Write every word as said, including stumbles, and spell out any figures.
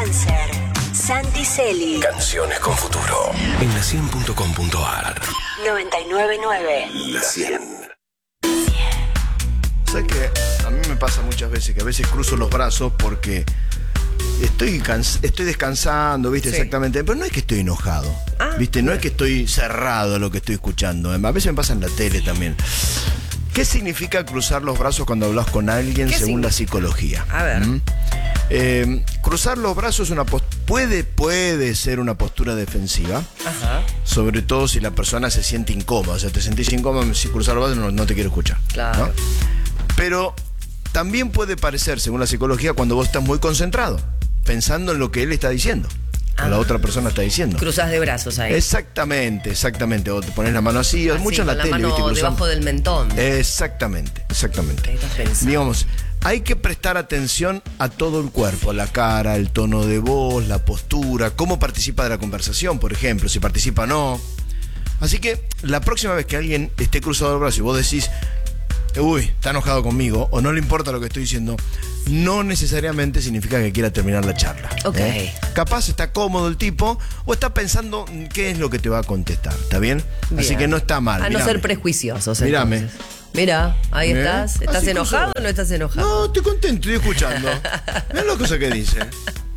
Cáncer, Santi Celi. Canciones con futuro. En la cien punto com punto ar. noventa y nueve punto nueve. La cien. ¿Sabes qué? A mí me pasa muchas veces que a veces cruzo los brazos porque estoy cans- estoy descansando, ¿viste? Sí. Exactamente. Pero no es que estoy enojado, Ah, ¿viste? No es que estoy cerrado a lo que estoy escuchando. A veces me pasa en la tele también. ¿Qué significa cruzar los brazos cuando hablas con alguien ¿Qué según la significa? psicología? A ver. ¿Mm? Eh, cruzar los brazos es una post- puede, puede ser una postura defensiva. Ajá. Sobre todo si la persona se siente incómoda. O sea, te sentís incómodo, si cruzar los brazos no, no te quiero escuchar. Claro. ¿No? Pero también puede parecer, según la psicología, cuando vos estás muy concentrado, pensando en lo que él está diciendo, o Ah. la otra persona está diciendo. Cruzas de brazos ahí. Exactamente, exactamente. O te pones la mano así, Así, mucho en la, con la tele, mano ¿viste? Cruzando. debajo del mentón. Exactamente, exactamente. Ahí estás pensando. Digamos, hay que prestar atención a todo el cuerpo, la cara, el tono de voz, la postura, cómo participa de la conversación, por ejemplo, si participa o no. Así que la próxima vez que alguien esté cruzado el brazo y vos decís, uy, está enojado conmigo, o no le importa lo que estoy diciendo, no necesariamente significa que quiera terminar la charla. Ok. ¿eh? Capaz está cómodo el tipo, o está pensando qué es lo que te va a contestar, ¿está bien? Así Bien. que no está mal. A no Mirame. ser prejuiciosos. Mirame. entonces. Mira, ahí ¿Eh? estás. ¿Estás Así enojado cruzado. o no estás enojado? No, estoy contento, estoy escuchando. Mirá las cosas que dice.